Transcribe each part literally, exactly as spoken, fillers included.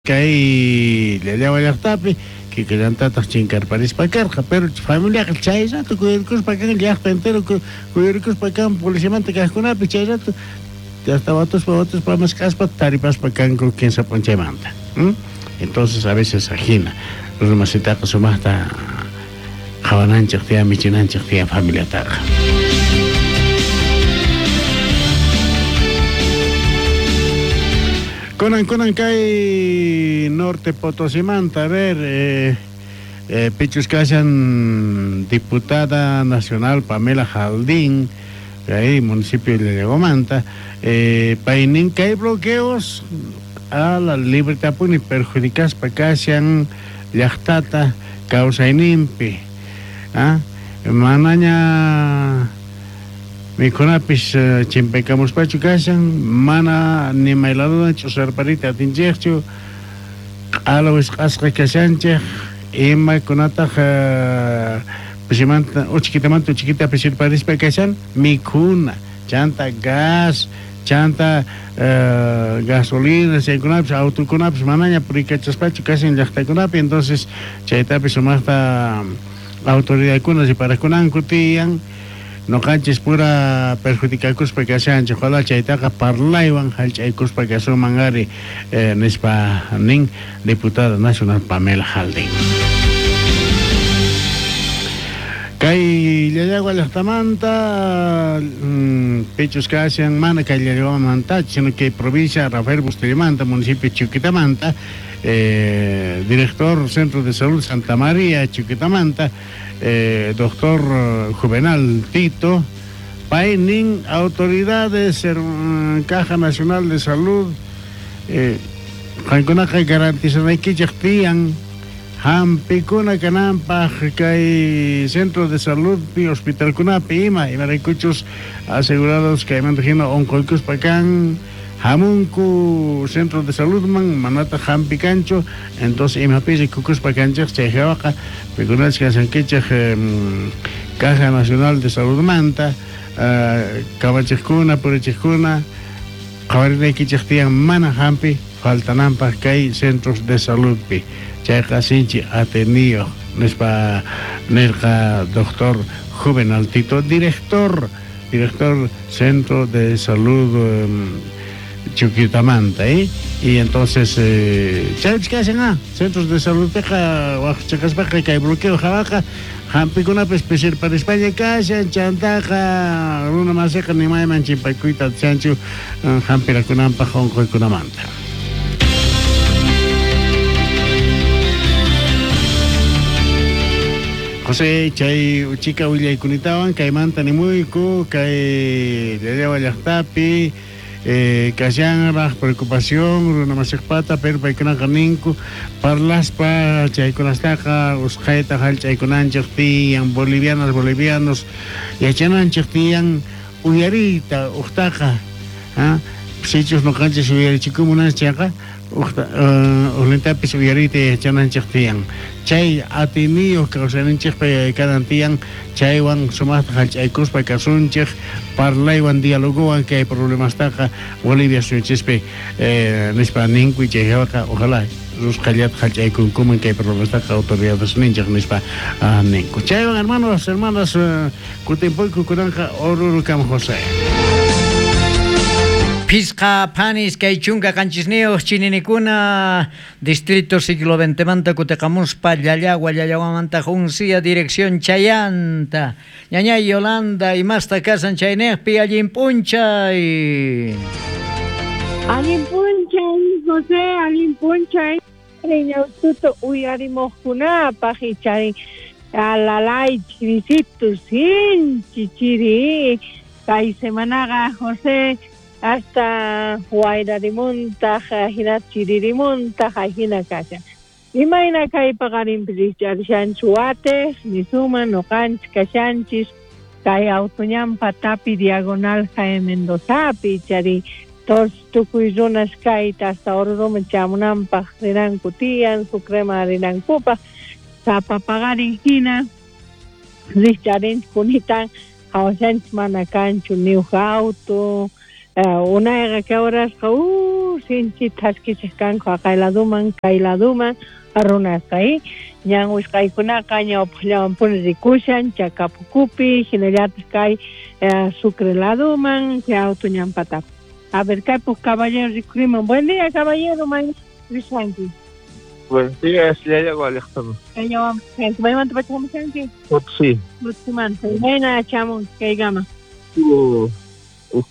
Kay llallawallaqtapi kikillantataq chinkarparispakarqa, pero familiaqa chay rato kuyurikuspakan llaqta entero kuyurikuspakan policiamanta kaqkunapi chay rato hasta watuspa watuspa masqaspa taripaspakanku kinsa punchaymanta. ¿Mm? Entonces a veces ajina rumasitaqa sumaqta qawananchaq tiyan michinanchaq tiyan familiataqa. Conan, conan, kay Norte Potosimanta, a ver, eh, eh, Pichuscayan, diputada nacional Pamela Jaldín, ahí, municipio de Legomanta, eh, painin que hay bloqueos a la libertad puni perjudicas para que sean yachtata causa inimpi, ¿ah? Manaña mi conapis uh, chimpecamos pachu casan mana ni mailado chusar parita atinjechu alawis qasqa kasanche ima kunata pesimanta o chiquitamanta chiquita pesir parispa kasan mikuna chanta gas chanta uh, gasolina se kunapis auto kunapis manaña purikachas pachu kasan llaqta kunapi, entonces chaytapis sumaqta autoridad kunas y para kunan kutiyan no canches pura perjudicakus para que sean chocolate chaitaca parlaiwan halchaikus para que son mangari eh, nispa ning diputada nacional Pamela Jaldín. Kay llallagua llaqtamanta pechos que hacen mana kay llallagua manta sino que provincia Rafael Bustamante municipio Chuquitamanta, eh, director Centro de Salud Santa María Chuquitamanta, Eh, doctor uh, Juvenal Tito, Painin, autoridades, eh, Caja Nacional de Salud, Hankunaka eh, garantizan que yaktian, Hampikuna Canampa, Kai Centro de Salud, Pi Hospital Kunapi, Ima, y Maricuchos asegurados que hay manejino Oncolcus Pacan, Hamunku Centro de Salud man manata Hampicancho, entonces imapisi Cucus Pacanchak, Chejawaca, Pecunas Casanquechak, Caja Nacional de Salud Manta, Cabachecuna, Purichecuna, Cabarine Kichaktian, Mana Hampi, Faltanampa, Kai Centros de Salud Pi, Cheja Sinchi, Ateneo, Nespa Nerja, doctor Juvenal Tito, director, director Centro de Salud um, Chuquitamanta, ¿eh? Y entonces, eh, ¿sabes qué hacen? Ah, centros de salud, peja, chacaspaja, que hay bloqueo, jabaja, jampicuna, pues, especial para España, casa, chantaja, una maseja, ni más, manchipacuita, chancho, jampiracunampa, jonco y cunamanta. José, chay, chica, huilla y cunitawan, caimanta, ni muy cu, cay, le lleva yachtapi, Eh, kasyan rak preocupación una masakpata pero pa ikanakaninko parlas pa chay kunastaka uskayta hal chay kunanchakti yang bolivianos bolivianos yachananchakti yang uyarita uktaka ha sitios no canches uyarichikumunans chaka ukta ulintapis uyarita yachananchakti yang chay ateneo kausananchak pa ikanantiyan chaywan sumaqta hallch'aykus pa kasunchik parlaywan dialogowan que hay problemas taqa Bolivia sunchispe eh, nispa ninkuy chayhawaqa ojalá rusqallat hallch'aykunkuman que hay problemas taqa autoridades ninchaq nispa uh, ninku chaywan hermanos hermanas uh, kutinpuyku kunanqa Orurukam José. Pisqa panis kay chunka qanchisniuq chininikuna distrito siglo veinte manta kutiqamuspa llallagua llallawamanta junsia dirección Chayanta ñañay Yolanda imasta kasan chayniqpi allin punchay allin punchay José allin punchay ñawtuta uyarimuqkunapaq chay alalay chirisitu sinchi chiri kay semanaqa José hasta Huayrarimunta, Hinat Chiririmunta, Hina Casa. Imaina Kai Pagarin Prishan Chuates, Nisuma, Nocanch, Cashanchis, Kai Autoñam Patapi, Diagonal, Jaime Mendoza, Pichari, Tos Tucuizunas Kai, hasta Orum, Chamunampa, Rinan Cutian, su crema Rinan Cupa, Zapa Pagarin Hina, Richarin Kunitan, Hausench Manacanchu, New Auto, Uh, una que ahora es uh, uh, sinchi taskiskanko akailaduman, kailaduman, arunas kai, ñan wiskaykunaqa ñawpaqllawanpuni rikushan, chakapukupi, hinallatas kay eh, Sucreladuman, auto ñampatapi. A ver, kaypuk caballero rikuriman. Buen día, caballero, may risanki. Buenos días, Yaya Gualejtama. Kaya gente, may manta pachamasanki? Utsi. Utsi man. Mayna chamon kay gama. Uh, uh.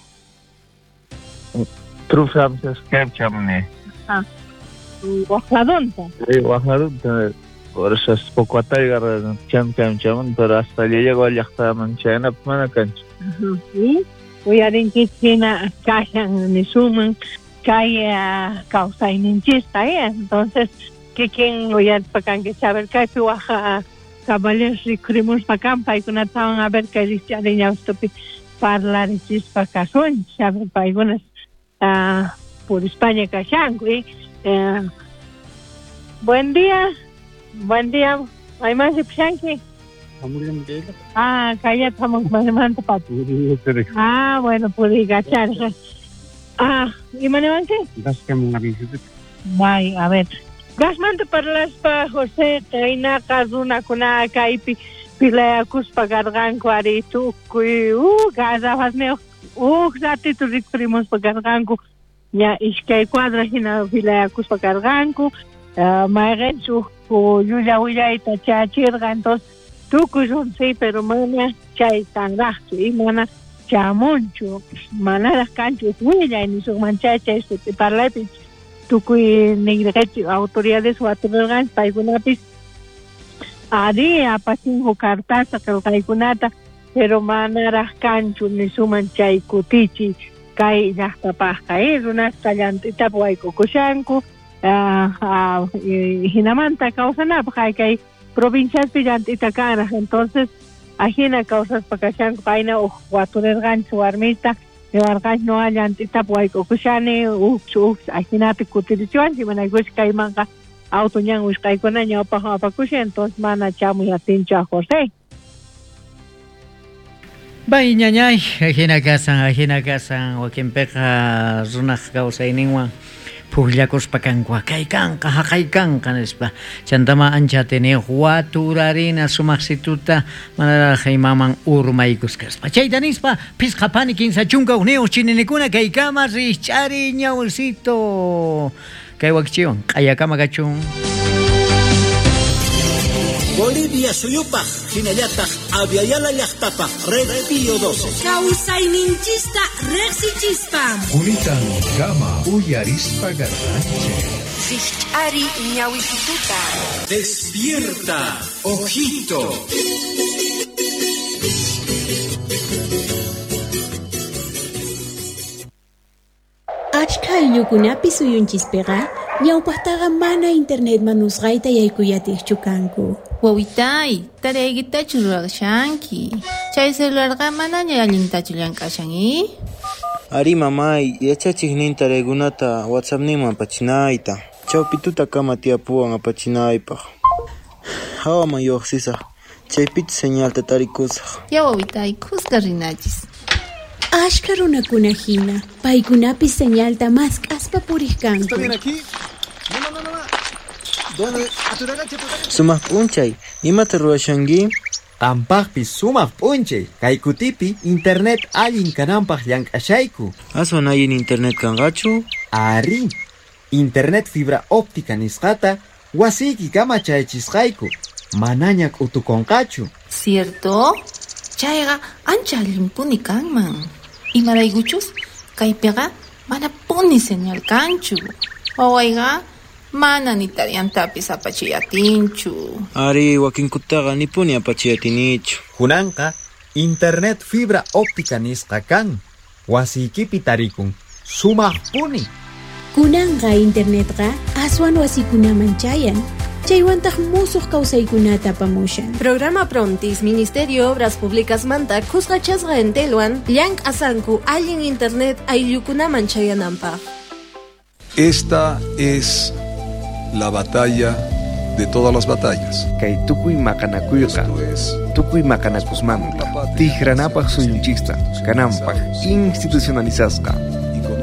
Trufam sa scam chamne. Ah. Wajladonta. Eh, Wajladonta. Por eso es poco ataigar cham cham cham, pero hasta Yaya Gualejtama chana mana cancha. Sí. Voy a decir que na cajan ni suman kaya causa ininchista, eh. Entonces, que quien voy a pakan que saber que hay waja caballeros rikrimos pakan pa ikuna tawan a ver que dice ariña ustopi parlar sis pakason, saber pa ikunas ah por España kashangu, eh. Buen día. Buen día. Hay más de pshanki. Ah, kaya estamos más tepat. Ah, bueno, pude gachar. Ah, ¿y maneman qué? Vay, a ver. Gasmante parlas pa José, kaina kazuna kuna kaipi pilaya kuspa garganko ari tukui. Uh, gaza hasne. Uh, zati tu rikrimos pa garganko. Ya iskay cuadra hina pilaya kuspa garganko. Ah, mairen su ko yuya uya ita chachirga entonces tukusun sí, pero mana chay tangacho y mana chamoncho, mana las canchos huella en su manchacha este te parla pich tukui negrecho autoridades o aturgan paigunapis ari apasin ho cartasa kalkaikunata pero mana las canchos ni su manchay kutichi kai hasta pasca es una callantita puaico cochanco ah ah hinamanta causa na kai kai provincias pillanti takara, entonces ajena causas pakashan paina o waturer gancho armista de vargas no hayan tapuay kokushane u u ajena te kutirichuan si mana gush kai manga auto ñan us kai kona ña pa pa kushe entonces mana chamu ya tincha José. Bai ñañay ajena kasan ajena kasan o quien peja runaj causa iningwan pullakos pakanwa kaykanqa haqaykanqa nispa chantama ancha tene huaturarina sumaxituta manara haymaman urmaykus kaspa chayta nispa pisqapani kinsa chunka uneos chininikuna kaykama richari ñawsito kay wakchiwan q'ayakama kachun Bolivia suyupaq hinallataq aviala llaqtapaq Red Pío doce. Kawsayninchista reqsichispam. Unitan kama uyarispa garganche. Richari ñawisituta. Despierta, ojito. Achka ayllukunapi suyunchispega ñawpaqtaqa mana internet manusqayta yaykuyatiqchu kanku. Wawitay, taraygitachu ruraqshanki. Chay celularqa manaña allintachu llank'ashan, Ari mamay, yachachiqnin taraykunata WhatsAppninman apachinayta. Chawpituta kama tiyapuwan apachinaypaq. Hawaman lluqsisaq, chaypita señalta tarikusaq. Ya wawitay, kusqa rinachis. Ashka runakuna hina, paykunapis señalta mas k'aspa puriq kanku. ¿Está bien aquí? No, no, no, no. ¿Dónde? Aturagancha, aturagancha. Sumaq p'unchay, imata rurashanki? Qampaqpis sumaq p'unchay, kay kutipi internet allin kananpaq llank'ashayku. Aswan allin internet kanqachu? Ari, internet fibra óptica nisqata wasiyki kama chaychisqayku, manaña k'utukunqachu. ¿Cierto? Chayqa ancha allinpuni kanman. Imaraykuchus kaypiqa mana puni señal kanchu. Wawayqa mana ni tariyantapis apachiyatinchu. Ari wakinkutaqa nipuni apachiyatinichu. Kunanqa internet fibra óptica nisqa kan. Wasiykipi tarikun sumaq puni. Kunanqa internetqa aswan wasikunaman chayan. Chaywantaq musuq kawsaykunata apamushan. Programa Prontis, Ministerio de Obras Públicas manta kusqachasqa entelwan llank asanku allin internet ayllukunaman chayananpaq. Esta es la batalla de todas las batallas. Kay tukuy maqanakuyqa, tukuy maqanakusmanta, tijranapaq suyunchista, kananpaq institucionalizasqa,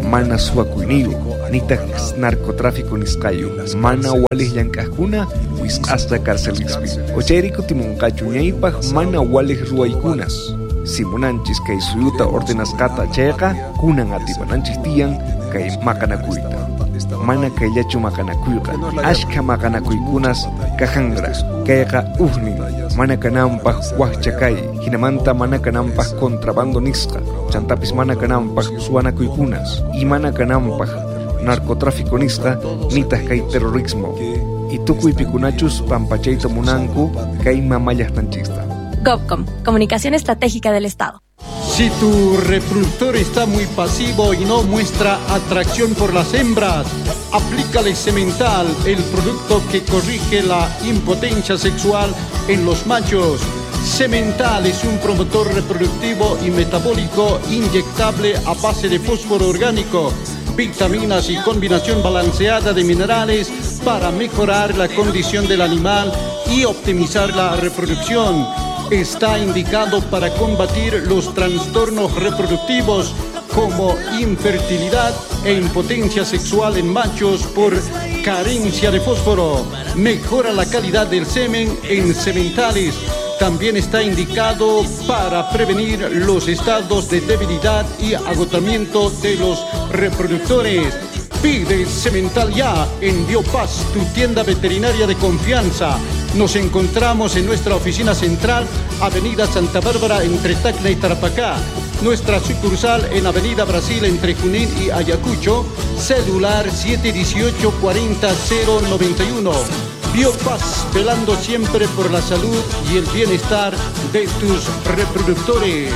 mana suakuyniyu nitaq narcotráfico nisqayu mana walij llank'aqkuna wisq'asqa karcelispi ochayrayku timunqachu ñaypaq mana walij ruwaykunas simunanchis kay suyuta ordenasqata chayqa kunan atipananchis tiyan kay maqanakuyta mana kayllachu maqanakuyqa ashka maqanakuykunas kajanra kayqa uhnin mana kananpaq waqchakay hinamanta mana kananpaq contrabando nisqa chantapis mana kananpaq suwanakuykunas y mana kananpaq narcotráfico nisqa nitaq kay terrorismo y tukuypikunachus pampachayta munanku kay mamallaqtanchisqa. GovCom, Comunicación Estratégica del Estado. Si tu reproductor está muy pasivo y no muestra atracción por las hembras, aplícale Semental, el producto que corrige la impotencia sexual en los machos. Semental es un promotor reproductivo y metabólico inyectable a base de fósforo orgánico, vitaminas y combinación balanceada de minerales para mejorar la condición del animal y optimizar la reproducción. Está indicado para combatir los trastornos reproductivos como infertilidad e impotencia sexual en machos por carencia de fósforo. Mejora la calidad del semen en sementales. También está indicado para prevenir los estados de debilidad y agotamiento de los reproductores. Pide Semental ya en Biopaz, tu tienda veterinaria de confianza. Nos encontramos en nuestra oficina central, Avenida Santa Bárbara, entre Tacna y Tarapacá. Nuestra sucursal en Avenida Brasil, entre Junín y Ayacucho. Celular siete uno ocho, cuatro cero, cero nueve uno. Biopaz, velando siempre por la salud y el bienestar de tus reproductores.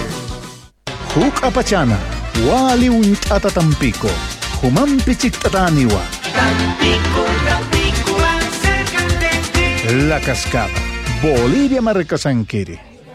Huk apachana, wali un tata Tampico, human pichictataniwa. Tampico, Tampico, cerca de ti. La Cascada, Bolivia Marcasanquiri.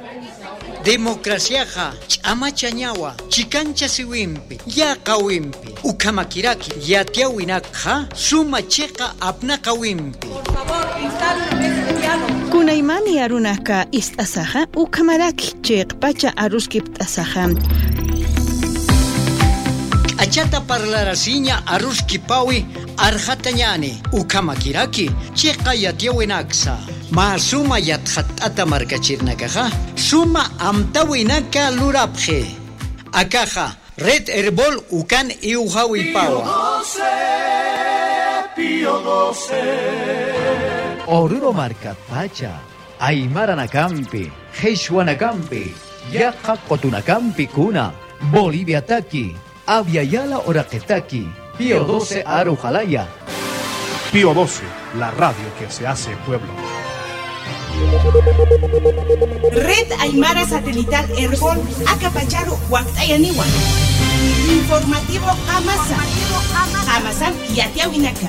Democraciaja, ch'ama chañawa, chikancha siwimpi, yaqa wimpi, ukamakiraki, yatiawinakja, suma cheqa apnaqa wimpi. Por favor, instale una mesa de diálogo. Kunaymani arunaka istasaja, ukamaraki cheqpacha aruskiptasaja. Achata parlarasiña aruskipawi arjatañani, ukamakiraki, cheqa yatiawinaksa. Ma suma yatjatata markachirnakaja, suma amtawinaka lurapje. Akaja, Red Herbol ukan iujawi pawa. Pío doce. Oruro markat pacha, Aymara-nakampi, Heishwana-nakampi, Yaqa-Cotunakampi kuna, Bolivia taki, Aviala Oraquetaki, Pío doce Arujalaya. Pío doce, la radio que se hace pueblo. Red Aymara Satelital Herbol Acapacharu Huactayaniwan. Informativo Amasa. Amasan Yatiawinaka.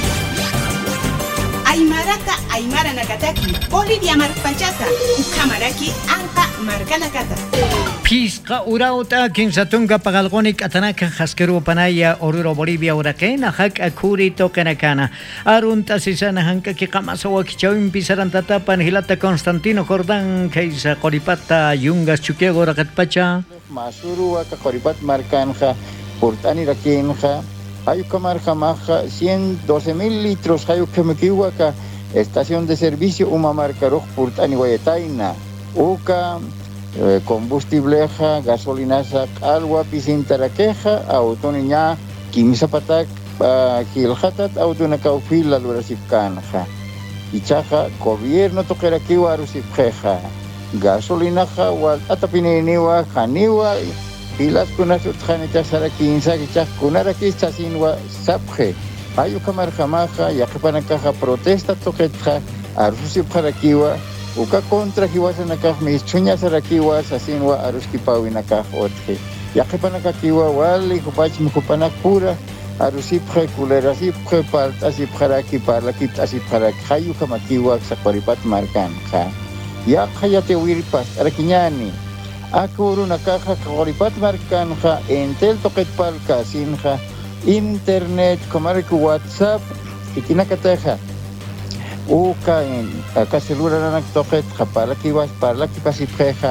Aymarata Aymara Nakataki. Bolivia Marpachata. Ukamaraki Anka Markanakata. Pisqa urauta kinsatunga pagalgonik atanaka haskeru panaya oruro Bolivia urakena hak akuri tokanakana arunta sisana hanka ki qamasawa kichawin pisarantata panhilata Constantino Jordán kaisa qoripata yungas chukiago rakatpacha masuru ka qoripat markanja portani rakinja ayu kamarja maja ciento doce mil litros ayu kemikiwa ka estación de servicio uma marcaroj portani guayetaina uka combustible, gasolinaza, algo pisintaraqueja, autoniña, quimisa patak, kilhatat, autona caufil, la durasipcanja. Ichaja, gobierno toqueraquiwa, arusipjeja. Gasolinaja, wal atapininiwa, janiwa, pilas kunasut janita saraquinza, ichaj kunaraki chasinwa, sapje. Ayu kamar jamaja, yakipanakaja, protesta toquetja, arusipjaraquiwa, uka contra kiwas nakah mis chuñas arakiwas asinwa aruskipawi nakah otje yaqipanaka kiwa wali kupach mukupanak pura arusipje kulerasipje partasipjaraki parlakit asipjaraki hayu kamakiwa sakwaripat markan ja yaqayate wirpas arakiñani akuru nakaja kwaripat markan ja entel toqet palka sinja internet komariku WhatsApp itinakateja uka en akaselura nanak toket para ki was para ki pasipjeja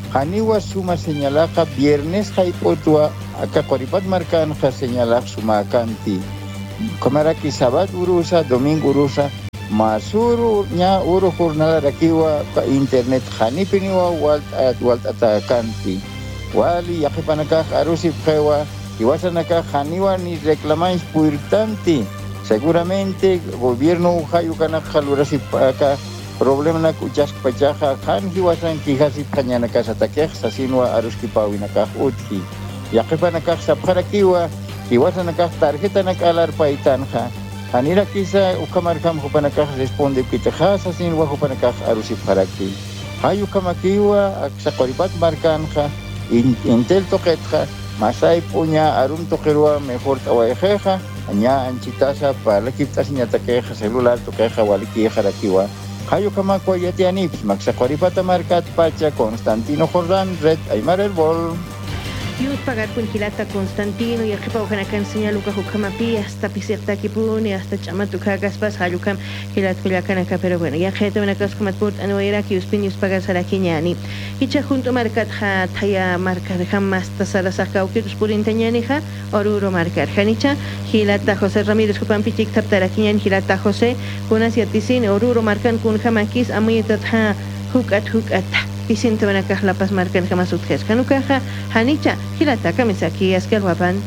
Haniwa suma señalaja viernes haipotua acá Coripat marcanja señalaj suma canti. Kamaraki sabat urusa, domingo urusa, masuru nya uru jornal rakiwa ka internet hanipiniwa walt at walt atakanti. Wali yakipanaka arusi pkewa, iwasanaka haniwa ni reclamáis importante. Seguramente gobierno uhayukana jalurasi acá problema na kujas pajaja kan hiwasan kihasi panyana ka sa takeh sa sinwa aruski pawina ka utki. Yakipanaka sa parakiwa hiwasan na tarjeta na kalar paitan ha. Anira kisa ukamarkam hupanaka responde kita sa sinwa hupanaka arusi paraki. Hayu kamakiwa sa Coripat markan ha. Intel toquetja, masay punya arum toquerua mejor tawaejeja, aña anchitasa para la quiptas ñataqueja celular toqueja waliqueja rakiwa. Hayo kamakwa yati anips, maxa Coripata marcat pacha Constantino Jordán, Red Aymara el Bol. Yus pagar pun hilata Constantino y equipa ukanakan señaluka hukamapi hasta pisirta kipuni hasta chamatuka gaspas halukam hilat kulakanaka pero bueno ya gente una cosa como put anuera que uspin yus pagar sarakiñani icha junto marcat ha taya marca de jamás tasara saka ukitus purintañani ha oruro marcar hanicha hilata José Ramírez kupan pitik taptarakiñan hilata José kunas yatisin oruro marcan kun jamakis amuyetat ha hukat hukat Isinto na kahlapas markan kamasut kanukaja hanicha hilata kamisaki askelwapan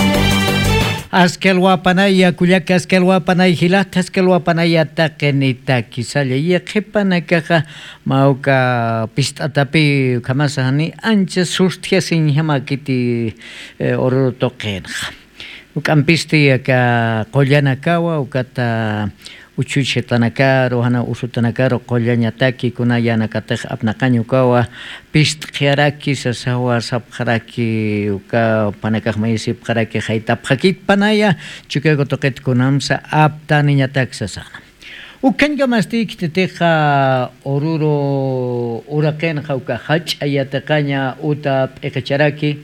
askelwapanay kullaka askelwapanay hilata askelwapanay atakenita kisalla yeqipanakaja mauka pistatapi kamasani ancha sustia sin hamakiti oro toqenja ukampisti aka qollanakawa ukata uchuchetanaka rohana usutanaka qollañataki kunayanakatej apnaqañukawa pistqaraki sasawa sapqaraki uka panakaj mayisip qaraki haytapqakit panaya chukayko toqet kunamsa aptaniñatak sasana ukanka mastikteteja oruro uraqenqa uka hach'ayataqaña uta p'ikacharaki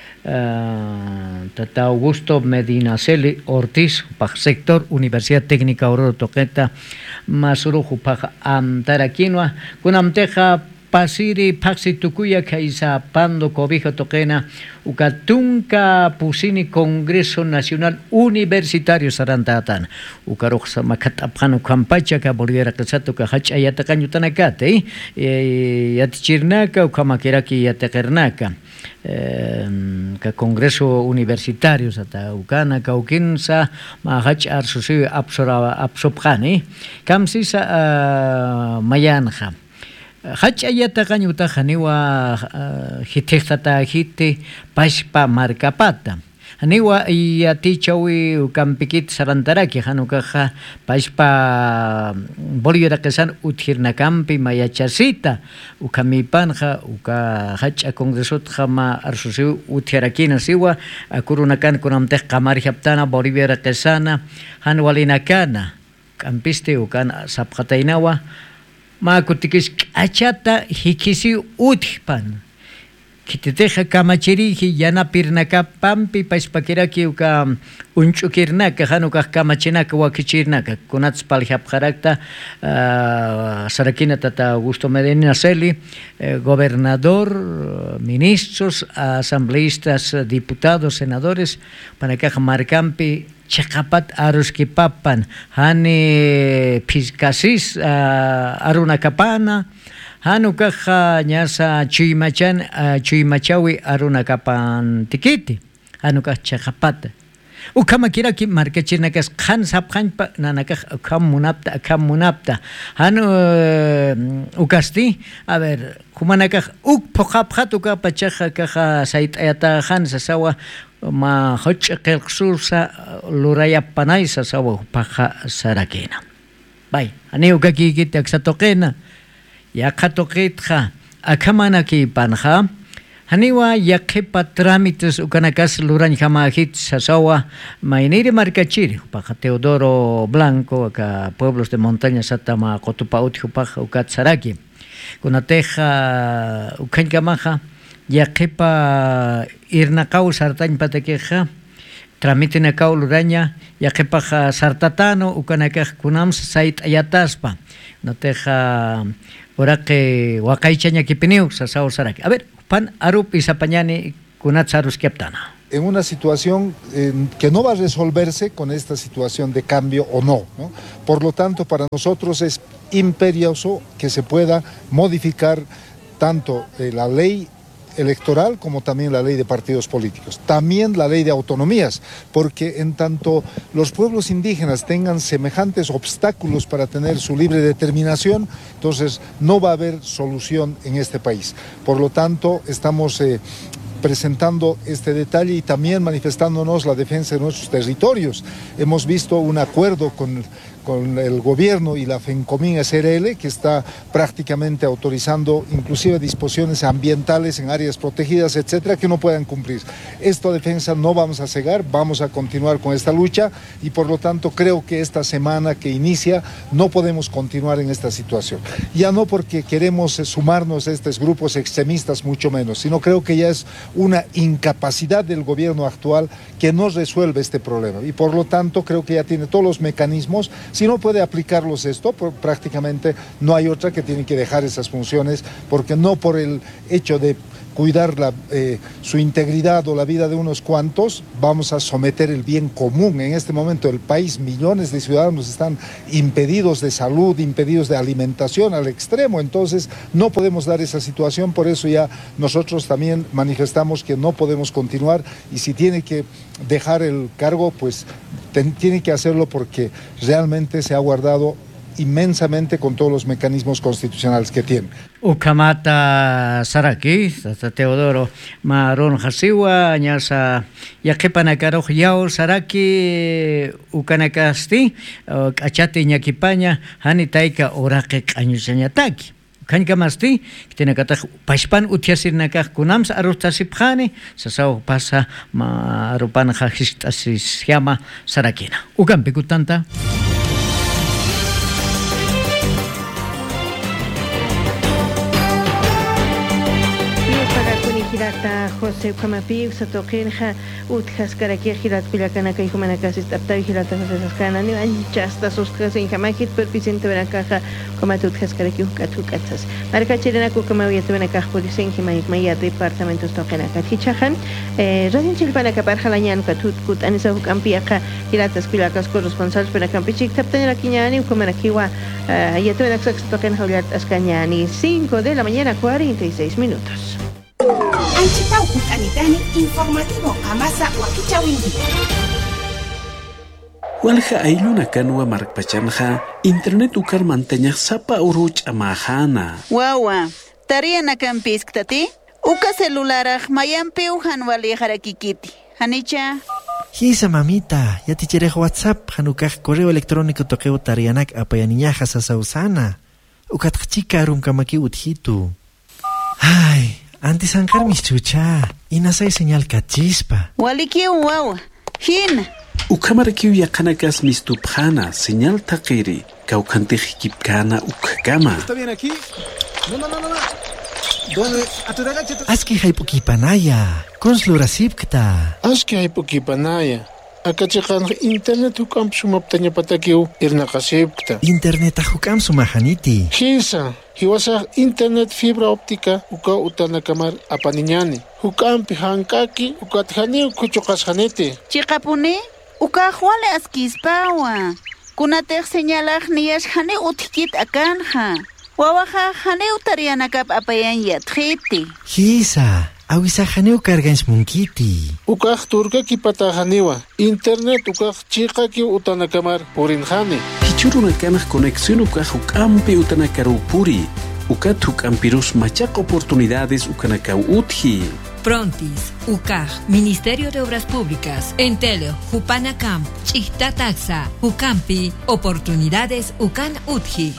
Uh, Tata Augusto Medina Celi Ortiz Paj sector Universidad Técnica Oruro Toqueta Masuruju Paj Amtaraquinoa Kunamteja Pasiri Paxi Tucuya Kaisa Pando Cobija Toquena Ukatunka Pusini Congreso Nacional Universitario Sarantatan Ukaroxa Makatapano Campacha Kaboliera Casato Kahach Ayatacaño Tanacate Yatchirnaca Ukamakiraki Yatekernaka ka Congreso Universitario sata ukana ka ukinsa mahach arsusi absora absopkhani kamsisa mayanja hach ayata kanyuta khaniwa hitexta hite pashpa markapata Haniwa yati chawi ukampikit sarantaraki hanukaja paispa bolivia kesan uthirnakampi mayachasita ukamipanja uka hacha congresot jama arsusi uthirakina siwa akurunakan kunamtej kamar haptana bolivia kesana hanwalinakana kampiste ukan sapqatainawa ma kutikis achata hikisi uthpan Kiteteja kamachiriji yana pirnaka pampi paispakiraki uka unchukirnaka hanuka kamachinaka wakichirnaka kunats paljapjarakta uh, Sarakina tata Augusto Medina Celi eh, gobernador, ministros, asambleístas, diputados, senadores panakaja markampi chakapat aruskipapan hani piskasis uh, arunakapana Hanukaja nyasa chuimachan chuimachawi aruna kapan tikiti hanukaj chaqapata ukamakiraki markachinakas khan sapkhanpa nanakaj kam munapta kam munapta hanu ukasti a ver kumanakaj uk poqapkhatuka pachaja kaja saitayata khan sasawa ma hoch qelqsursa luraya panay sasawa paja sarakena bai ani ukakikit aksatoqena Yakatoqitja akamanaki panja haniwa yaqipa trámites ukanakas luran jamajit sasawa mainiri markachiri paja Teodoro Blanco acá pueblos de montaña satama Cotopautjo paja ukatsaraki kunateja ukankamaja yaqipa irnaqaw sartañ patakeja tramite na kauluraña yaqipaqa sartatano ukanakaq kunams sait ayataspa noteja oraqe waqaychaña kipiniu sasao saraki. A ver, pan arup isapañani kunat saruskiaptana. En una situación eh, que no va a resolverse con esta situación de cambio o no, ¿no? Por lo tanto, para nosotros es imperioso que se pueda modificar tanto eh, la ley electoral como también la ley de partidos políticos, también la ley de autonomías, porque en tanto los pueblos indígenas tengan semejantes obstáculos para tener su libre determinación, entonces no va a haber solución en este país. Por lo tanto, estamos eh, presentando este detalle y también manifestándonos la defensa de nuestros territorios. Hemos visto un acuerdo con, con el gobierno y la FENCOMIN S R L que está prácticamente autorizando inclusive disposiciones ambientales en áreas protegidas, etcétera, que no puedan cumplir. Esta defensa no vamos a cegar, vamos a continuar con esta lucha y por lo tanto creo que esta semana que inicia no podemos continuar en esta situación. Ya no porque queremos sumarnos a estos grupos extremistas, mucho menos, sino creo que ya es una incapacidad del gobierno actual que no resuelve este problema y por lo tanto creo que ya tiene todos los mecanismos. Si no puede aplicarlos esto, pues prácticamente no hay otra que tiene que dejar esas funciones, porque no por el hecho de cuidar la, eh, su integridad o la vida de unos cuantos, vamos a someter el bien común. En este momento el país, millones de ciudadanos están impedidos de salud, impedidos de alimentación al extremo, entonces no podemos dar esa situación, por eso ya nosotros también manifestamos que no podemos continuar y si tiene que dejar el cargo, pues ten, tiene que hacerlo porque realmente se ha guardado inmensamente con todos los mecanismos constitucionales que tiene. Ukamata Saraki, Teodoro Maron Hasiwa, Ñasa Yaquipanacaro Yao Saraki, Ukanakasti, Achate Ñaquipaña, Hanitaika Orake Añuseñataki. Kankamasti, tiene que Pashpan Utiasirnakak Kunams Arutasipjani, Sasao pasa Marupan Hajitasis Yama Sarakina. Ukampikutanta. Hirata José Kamapi, Satokinja, Utjas Karaki, Hirat Pilakanaka y Humanakasis Taptai, Hirata José Sascana, ni Anchasta Suskas en Jamakit, Perpicente Verakaja, Komatutjas Karaki, Katukatas. Marca Chirena Kukamavia Venakaj, Purisen, Himaik Maya, Departamentos Tokenaka, Hichahan, Radin Chilpanaka Parjalañan, Katut, Kut, Anisa Hukampiaka, Hiratas Pilakas, corresponsales Penakampichik, Taptana Kiñani, Kumanakiwa, Yatuanaxax Token Hauliat Ascañani, cinco de la mañana, cuarenta y seis minutos. Anchitau Anitani informativo Amasa Wakichawindi. Walja ayluna kanwa markpachanja internet ukar manteña sapa uruch amahana. Wawa, tariana kampiskati uka celularaj mayampi ujan wali harakikiti. Hanicha. Hisa mamita, ya ticherej WhatsApp hanukaj correo electrónico toqueo tarianak apayaniñaja sasausana. Ukatchika rumkamaki uthitu. Ay. Antes ancar mis chucha, y no hay señal cachispa. Walikiu wawa, hin. Ukamarakiu yakanakas mis tupjana, señal takiri, kaukantejikipkana ukakama. ¿Está bien aquí? No, no, no, no. ¿Dónde? Aturaganche. Aski haipukipanaya, conslurasipkta. Aski haipukipanaya. Akachikan internet hukam sumaptanya patakiu irnakasipkta. Internet hukam sumahaniti. Hisa. Hiwasa internet fibra óptica uka utanakamar apaniñani. Hukam pihankaki ukatjani ukuchokasjanete. Chikapuni uka juale askispawa. Kunatek señalaj niyashjani utkit akanja. Wawaja jane utarianakap apayan yatjiti. Hisa. Awisajaniu cargans munkiti. Ukaj turkaki patajaniwa. Internet ukaj chikaki utanakamar purinjani. Hichurunakanak conexión ukaj ukampi utanakarupuri. Ukat ukampirus machak oportunidades ukanakau utji. Prontis, Ukaj, Ministerio de Obras Públicas, Entelo, Jupanacam, Chihtataxa, Ukampi, Oportunidades Ukan Utji.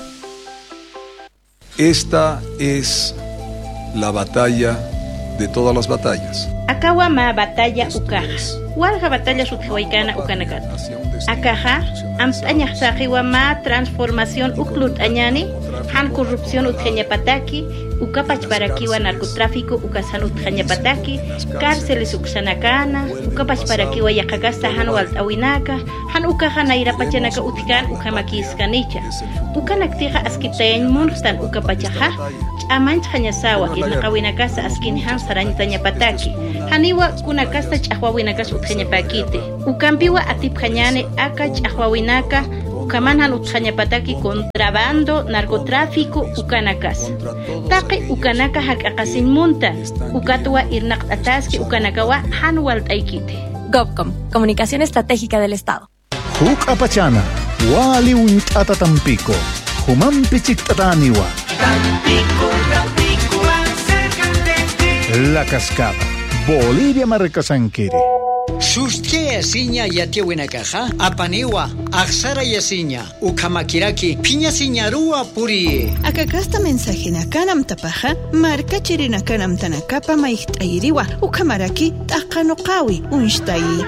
Esta es la batalla de todas las batallas. Akawama batalla Ukaja. Walga batalla Suthuaicana Ukanakat. Akaja, Amtañaxajiwama transformación Uklut Añani, han corrupción utjeñapataki, ukapach parakiwa narcotráfico ukasan utjeñapataki, cárceles uksanakana, ukapach parakiwa yakagasta han waltawinaka, han ukahana irapachanaka utkan ukamakiskanicha. Ukanaktiha askiptayan munstan ukapachaha, chamanch hanyasawa ilnaqawinakasa askinhan saranytañapataki. Haniwa kunakasta chahwawinakas utjeñapakite. Ukampiwa atipjañane aka chahwawinaka ukamanhan utjañapataki contrabando, narcotráfico, ukanakas. Taqi ukanaka hakakasin munta, ukatwa irnaq ataski ukanakawa hanwalt aikite. GovCom, Comunicación Estratégica del Estado. Huk apachana, wali untata Tampico, humampichik tataniwa. Tampico, Tampico, más cerca de ti. La Cascada, Bolivia Marcasanquiri. Sustia yasiña yatiawinakaja, apaniwa, aksara yasiña, ukamakiraki, piña siñarua puri. Akakasta mensajina kanam tapaja, marca chirina kanam tanakapa maichtayiriwa, ukamaraki, takanukawi, unshtayi.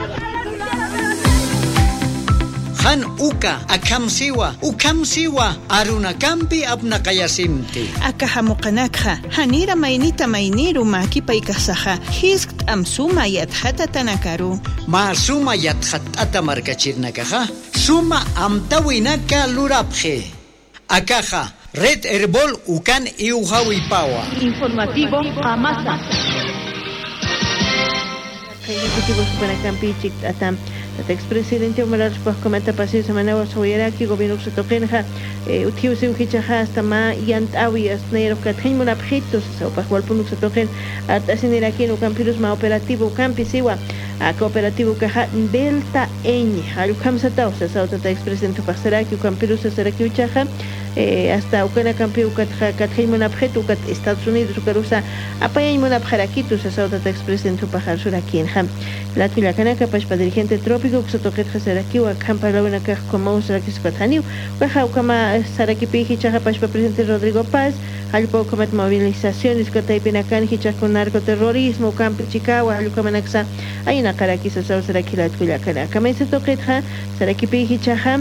Han uka, akamsiwa, ukamsiwa, arunakampi apnakayasimti. Akahamukanakha, hanira mainita mainiru makipaikasaja, hiskt amsuma yathata tanakaru. Ma suma yathatata markachirnakaja, suma amtawinaka lurapje. Akaja, Red Herbol ukan iuhawipawa. Informativo Amasa. Ejecutivo Supanacampi Chictatam. El expresidente Omar Arspach comenta paseo semana o soyeraki gobierno se toquenja utius se ujichaja hasta ma yantawi asnero kathin mon abjitos so pa cual punuk se toquen atasinera aquí no campirus ma operativo campi siwa a cooperativo caja delta eñ al kamsa tausa sa otro expresidente pasaraki campirus se seraki uchaja hasta ukana campi ukat kathin mon abjito ukat Estados Unidos ukarusa apayan mon abjarakitus sa otro expresidente pajar suraki en ham la tilakana capaz para dirigente trópico que se toque aquí o acampa la una caja como será que se pataniu baja kama saraki piji chaja para presidente Rodrigo Paz al poco como movilizaciones que está penacan hicha con narcoterrorismo campo Chicago al como naxa hay una cara que se sabe será que la tilakana kama se toque saraki piji chaja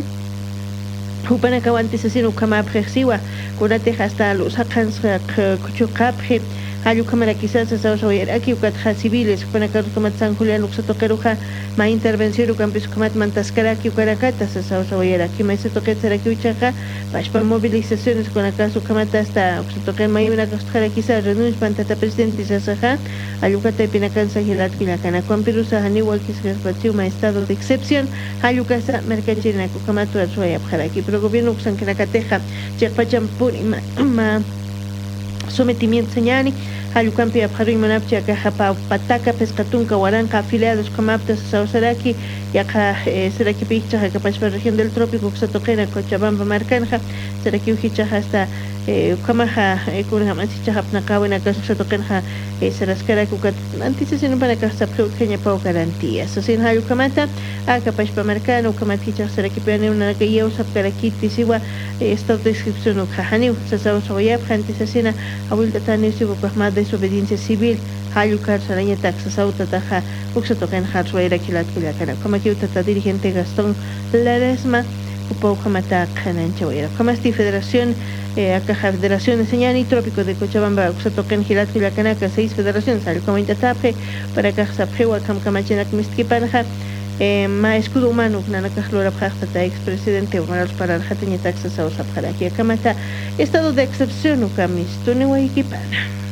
upana kawantes así no kama presiwa con ateja hasta los akans kuchukapje Hayu cámara quizás se sabe oír aquí ukat civiles con acá como San Julián uxa toqueruja ma intervención u campus como mantascara aquí ukaracata se sabe oír aquí ma se toque será aquí uchaja para movilizaciones con acá su camata hasta uxa toque ma una costra quizás renuncia pantata presidente se saja hayu kata pinakan sahilat pinakana con pirusa hani igual que se respatiu ma estado de excepción hayu casa mercachina ku kamatu asoya para aquí pero gobierno uxan que nakateja chepacham pun ma sometimiento señani Hayukampi abharu manapcha kahapa pataka pescatunca huaranca afiliados comaptas sausaraki yaka seraki picha capaz región del trópico que se toquena Cochabamba Marcanja seraki uhicha hasta kamaha kuna masicha hapnakawana que se toquena seraskara kukat antes se no para casa Kenya pau garantía so sin hayukamata a capaz para marcano kamaticha seraki piane una que yo sab karakiti siwa esta descripción o kahani se sausawaya antes se sina awilta tani siwa kahmad desobediencia civil hayukar saraña taxa sauta taja uxa toquen harsuera kilat kilakana como que uta dirigente Gastón Ledesma upau kamata kanancha wera como esta federación eh acá federación de señani trópico de Cochabamba uxa toquen kilat kilakana que seis federaciones al como intatape para que se prewa kam kamachena miskipanja eh ma escudo humano nana kahlora prachta expresidente Omar para Arjatiña taxa sausa para aquí kamata estado de excepción u kamis tuni waikipana